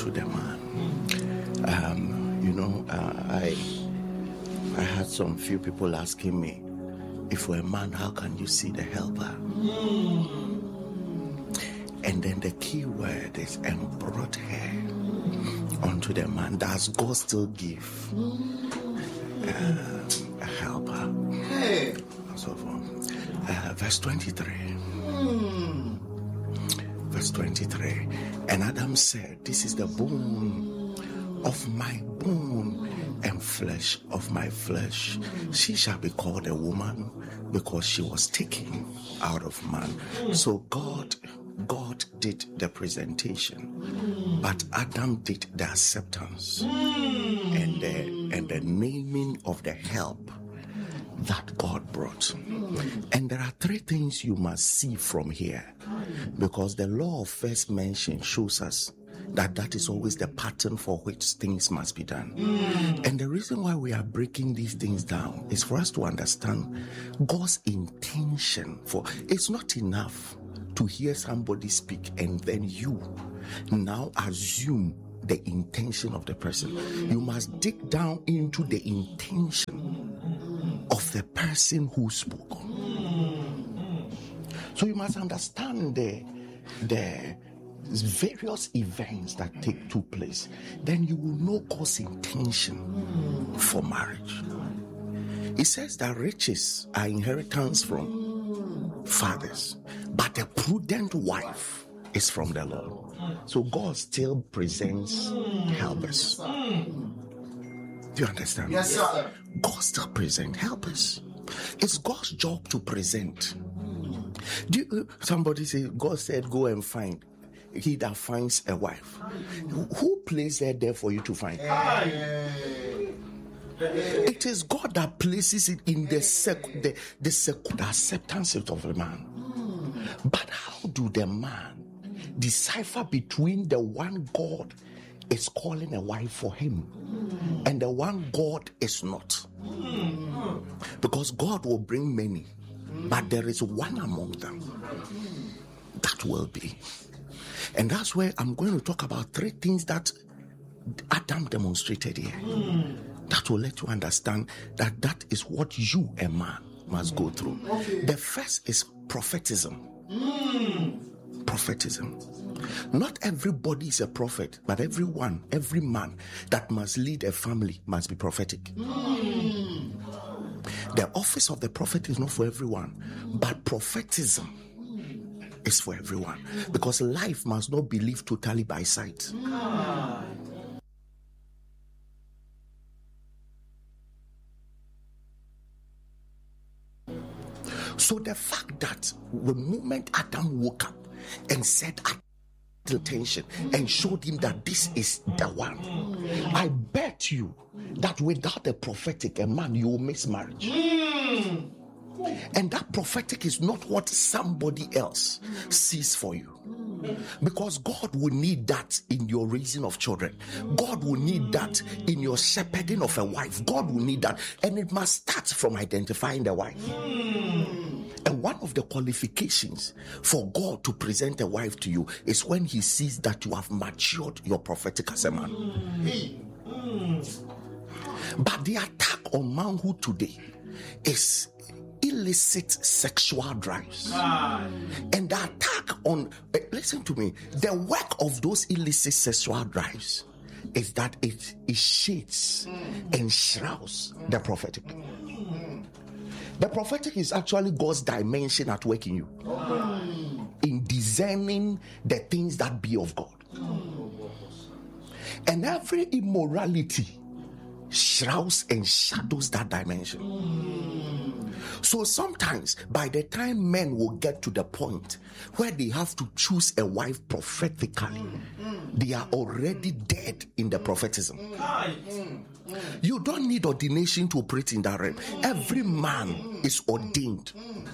unto the man. I had some few people asking me, if you're a man, how can you see the helper? And then the key word is, and brought her unto the man. Does God still give a helper? So verse 23. Verse 23. And Adam said, this is the bone of my bone and flesh of my flesh. She shall be called a woman, because she was taken out of man. So God did the presentation, but Adam did the acceptance and the naming of the help that God brought. And there are three things you must see from here, because the law of first mention shows us that is always the pattern for which things must be done. And the reason why we are breaking these things down is for us to understand God's intention. For it's not enough to hear somebody speak and then you now assume the intention of the person. You must dig down into the intention of the person who spoke. So you must understand the various events that took place. Then you will know God's intention for marriage. It says that riches are inheritance from fathers, but a prudent wife is from the Lord. So God still presents helpers. Do you understand? Yes, sir. God still presents helpers. It's God's job to present. Somebody say, God said, go and find he that finds a wife. Who placed her there for you to find? It is God that places it in the acceptance of the man. But how do the man decipher between the one God is calling a wife for him and the one God is not? Because God will bring many, but there is one among them that will be. And that's where I'm going to talk about three things that Adam demonstrated here. That will let you understand that is what you, a man, must go through. The first is prophetism. Prophetism. Not everybody is a prophet, but every man that must lead a family must be prophetic. The office of the prophet is not for everyone, but prophetism is for everyone, because life must not be lived totally by sight. So the fact that the moment Adam woke up and said attention and showed him that this is the one, I bet you that without the prophetic, a man, you will miss marriage. And that prophetic is not what somebody else sees for you. Because God will need that in your raising of children. God will need that in your shepherding of a wife. God will need that. And it must start from identifying the wife. And one of the qualifications for God to present a wife to you is when he sees that you have matured your prophetic as a man. But the attack on manhood today is illicit sexual drives. And the attack on, listen to me, the work of those illicit sexual drives is that it shades and shrouds the prophetic. The prophetic is actually God's dimension at work in you, in discerning the things that be of God. And every immorality shrouds and shadows that dimension. So sometimes by the time men will get to the point where they have to choose a wife prophetically, they are already dead in the prophetism. You don't need ordination to operate in that realm. Every man is ordained.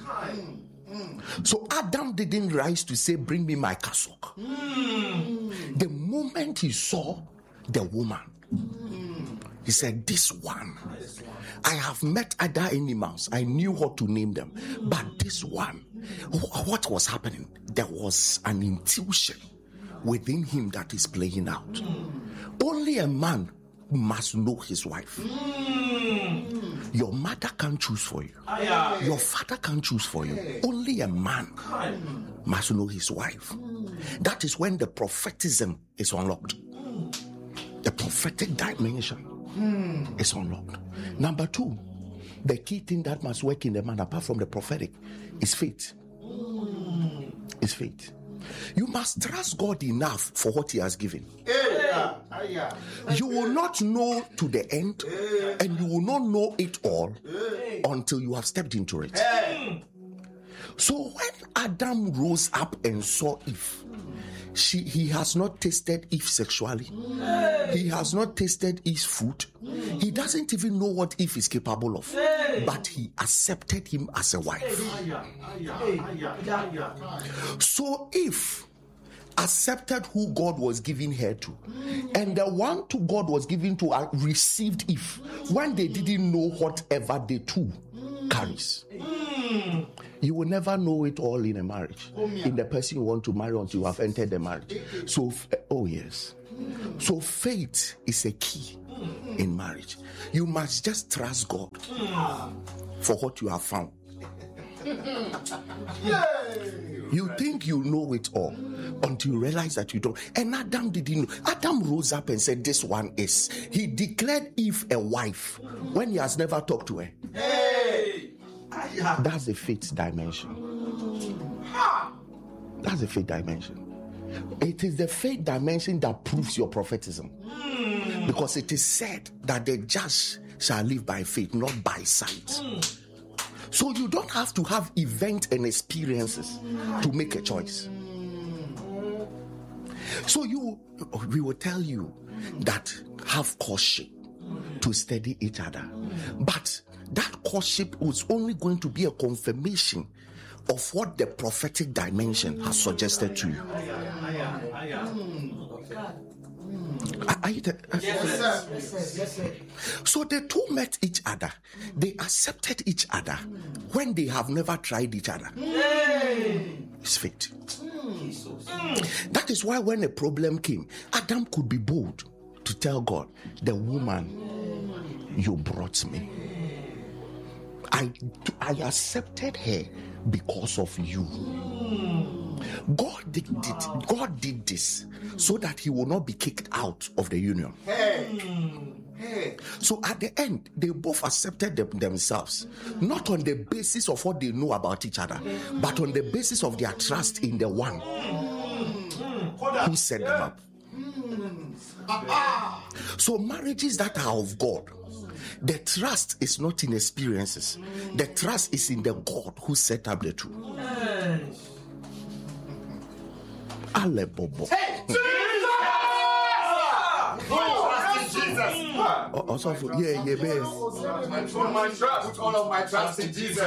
So Adam didn't rise to say, bring me my cassock. The moment he saw the woman, he said, this one, I have met other animals. I knew how to name them. But this one, what was happening? There was an intuition within him that is playing out. Only a man must know his wife. Your mother can't choose for you. Your father can't choose for you. Only a man must know his wife. That is when the prophetism is unlocked. The prophetic dimension is unlocked. Number 2, the key thing that must work in the man apart from the prophetic is faith. Is faith. You must trust God enough for what he has given. You will not know to the end, and you will not know it all until you have stepped into it. So when Adam rose up and saw Eve, he has not tasted Eve sexually. He has not tasted Eve's food. He doesn't even know what Eve is capable of. But he accepted him as a wife. So Eve accepted who God was giving her to. And the one to God was given to received Eve when they didn't know whatever they too carries. You will never know it all in a marriage, in the person you want to marry until you have entered the marriage. So, yes. So faith is a key in marriage. You must just trust God for what you have found. You think you know it all until you realize that you don't. And Adam didn't know. Adam rose up and said, this one is. He declared Eve a wife when he has never talked to her. That's the faith dimension. That's the faith dimension. It is the faith dimension that proves your prophetism. Because it is said that the just shall live by faith, not by sight. So you don't have to have events and experiences to make a choice. So we will tell you that have courtship to study each other. But that courtship was only going to be a confirmation of what the prophetic dimension has suggested to you. Yes, sir. So the two met each other. They accepted each other when they have never tried each other. It's faith. That is why when a problem came, Adam could be bold to tell God, the woman you brought me, I accepted her because of you. God did this so that he will not be kicked out of the union. So at the end, they both accepted themselves, not on the basis of what they know about each other, but on the basis of their trust in the one who set them up. So marriages that are of God, the trust is not in experiences. The trust is in the God who set up the two. Bobo. Hey, Jesus! Also, yeah, man. Put all of my trust in Jesus.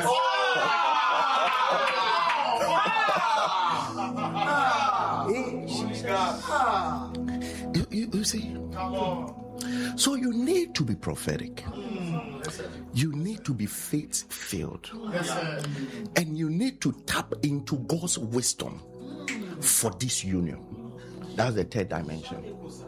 You see? So you need to be prophetic. You need to be faith-filled. And you need to tap into God's wisdom for this union. That's the third dimension.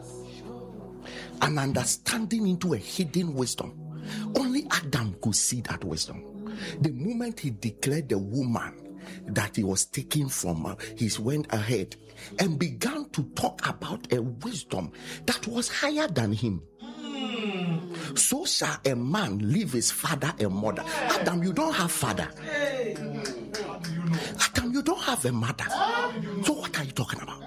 An understanding into a hidden wisdom. Only Adam could see that wisdom. The moment he declared the woman that he was taking from her, he went ahead and began to talk about a wisdom that was higher than him. So shall a man leave his father and mother. Adam, you don't have father. Adam, you don't have a mother. So what are you talking about?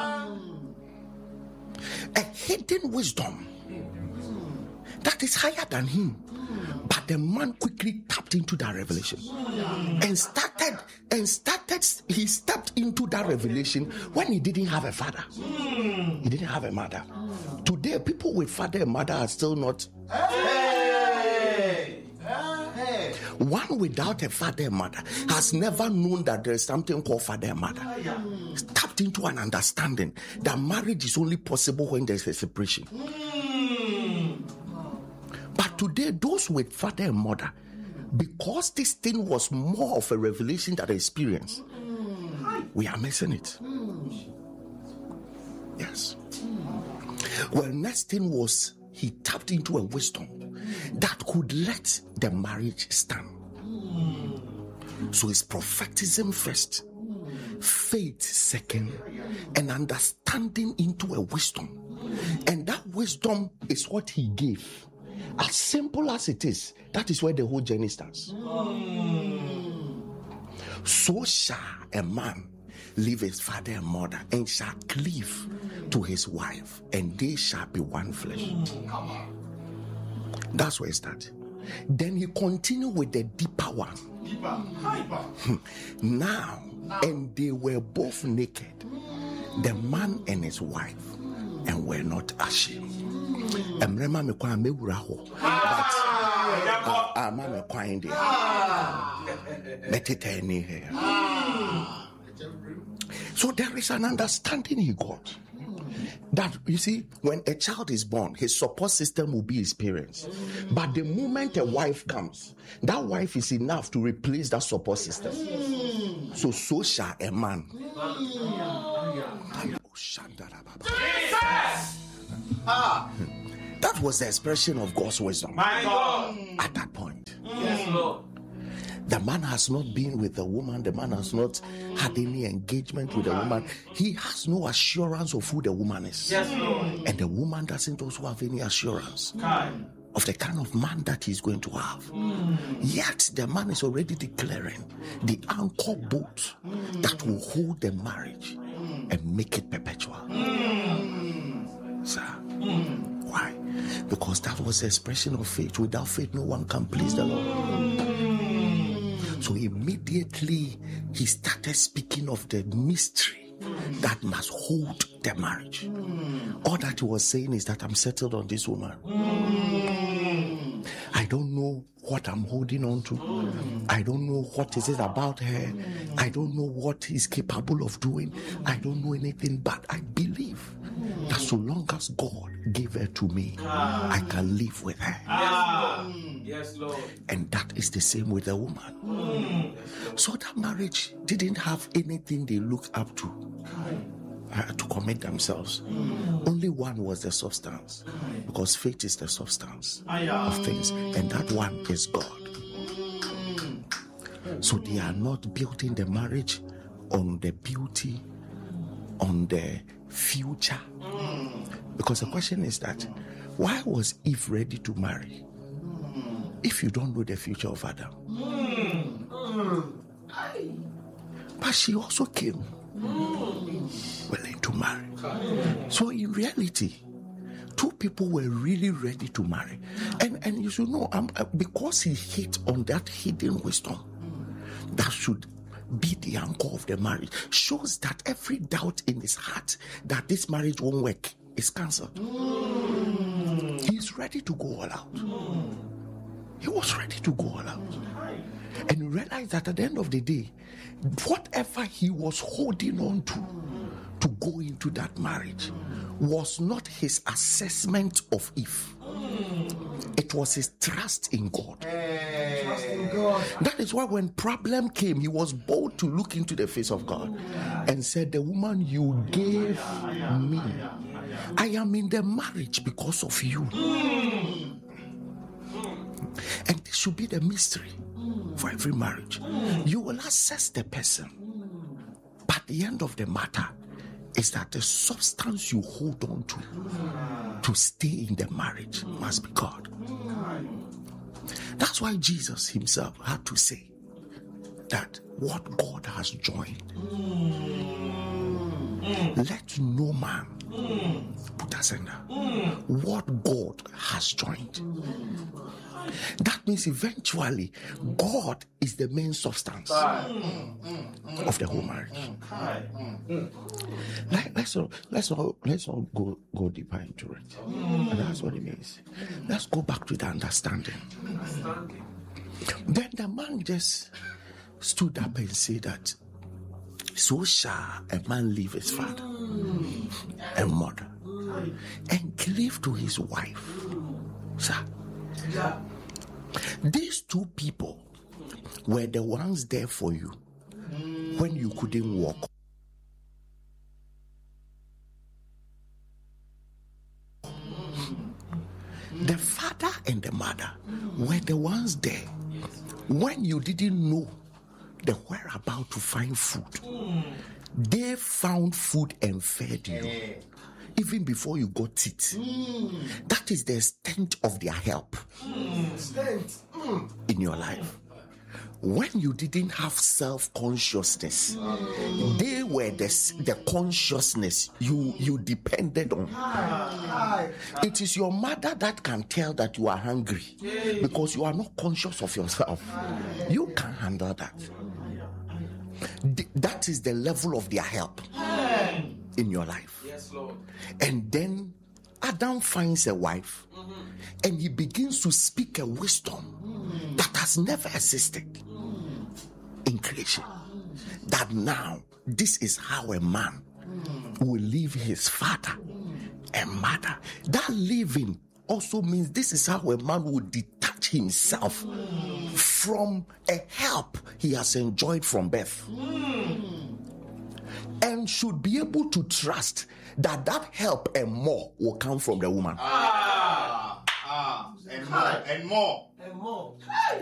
A hidden wisdom that is higher than him. But the man quickly tapped into that revelation and he stepped into that revelation when he didn't have a father. He didn't have a mother. Today, people with father and mother are still not. One without a father and mother has never known that there is something called father and mother. Tapped into an understanding that marriage is only possible when there is a separation. But today, those with father and mother, because this thing was more of a revelation than an experience, we are missing it. Well, next thing was he tapped into a wisdom that could let the marriage stand. So it's prophetism first, faith second, and understanding into a wisdom. And that wisdom is what he gave. As simple as it is, that is where the whole journey starts. So shall a man leave his father and mother and shall cleave to his wife, and they shall be one flesh. That's where it starts. Then he continued with the deeper one. Now, and they were both naked, the man and his wife, and were not ashamed. So there is an understanding he got. That, you see, when a child is born, his support system will be his parents. But the moment a wife comes, that wife is enough to replace that support system. So shall a man. That was the expression of God's wisdom. My God. At that point. Yes, Lord. The man has not been with the woman. The man has not had any engagement with the woman. He has no assurance of who the woman is. Yes, Lord. And the woman doesn't also have any assurance of the kind of man that he's going to have. Yet the man is already declaring the anchor boat that will hold the marriage and make it perpetual. Sir, why? Because that was the expression of faith. Without faith, no one can please the Lord. So immediately he started speaking of the mystery that must hold the marriage. All that he was saying is that I'm settled on this woman. I don't know what I'm holding on to. I don't know what is it about her. I don't know what he's capable of doing. I don't know anything, but I believe that so long as God gave her to me, I can live with her. Yes, Lord. And that is the same with the woman. So that marriage didn't have anything they look up to commit themselves. Only one was the substance, because faith is the substance of things, and that one is God. So they are not building the marriage on the beauty, on the future. Because the question is that, why was Eve ready to marry if you don't know the future of Adam? But she also came willing to marry. So in reality, two people were really ready to marry. And you should know, because he hit on that hidden wisdom that should be the anchor of the marriage, shows that every doubt in his heart that this marriage won't work is cancelled. He's ready to go all out. He was ready to go all out. And you realize that at the end of the day, whatever he was holding on to go into that marriage was not his assessment of Eve. It was his trust in God. Trust in God. That is why when problem came, he was bold to look into the face of God and said, the woman you gave me, I am in the marriage because of you. And this should be the mystery for every marriage. You will assess the person, but the end of the matter is that the substance you hold on to stay in the marriage must be God. That's why Jesus himself had to say that what God has joined, let no man put asunder. What God has joined. That means eventually God is the main substance of the whole marriage. Let's all go deeper into it. And that's what it means. Let's go back to the understanding. Then the man just stood up and said that, so shall a man leave his father and mother and cleave to his wife. Sir, these two people were the ones there for you when you couldn't walk The father and the mother were the ones there when you didn't know the whereabouts to find food. They found food and fed you even before you got it. That is the extent of their help in your life. When you didn't have self-consciousness, they were the consciousness you depended on. It is your mother that can tell that you are hungry because you are not conscious of yourself. You can't handle that. That is the level of their help in your life. Yes, Lord. And then Adam finds a wife and he begins to speak a wisdom that has never existed in creation. That now, this is how a man will leave his father and mother. That leaving also means this is how a man will detach himself from a help he has enjoyed from birth. And should be able to trust that help and more will come from the woman. And more.